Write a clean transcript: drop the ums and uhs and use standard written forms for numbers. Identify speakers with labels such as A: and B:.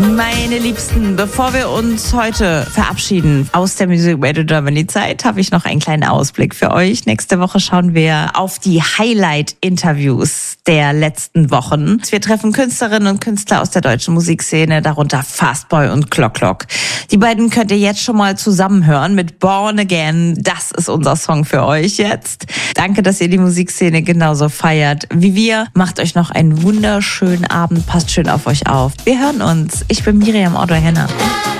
A: Meine Liebsten, bevor wir uns heute verabschieden aus der Music Radio Germany Zeit, habe ich noch einen kleinen Ausblick für euch. Nächste Woche schauen wir auf die Highlight-Interviews der letzten Wochen. Wir treffen Künstlerinnen und Künstler aus der deutschen Musikszene, darunter Fastboy und Clock Clock. Die beiden könnt ihr jetzt schon mal zusammenhören mit Born Again. Das ist unser Song für euch jetzt. Danke, dass ihr die Musikszene genauso feiert wie wir. Macht euch noch einen wunderschönen Abend. Passt schön auf euch auf. Wir hören uns. Ich bin Miriam Otto-Henner.